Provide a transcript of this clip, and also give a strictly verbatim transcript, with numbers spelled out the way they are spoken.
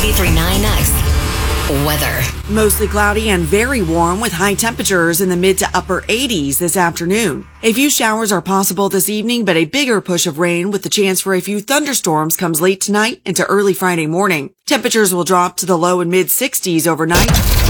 ninety-three point nine X weather. Mostly cloudy and very warm with high temperatures in the mid to upper eighties this afternoon. A few showers are possible this evening, but a bigger push of rain with the chance for a few thunderstorms comes late tonight into early Friday morning. Temperatures will drop to the low and mid sixties overnight.